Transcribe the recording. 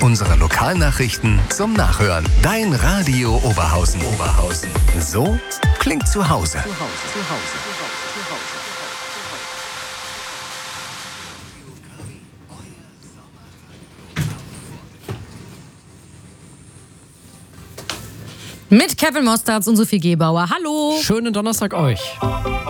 Unsere Lokalnachrichten zum Nachhören. Dein Radio Oberhausen. So klingt zu Hause. Mit Kevin Mostards und Sophie Gebauer. Hallo. Schönen Donnerstag euch.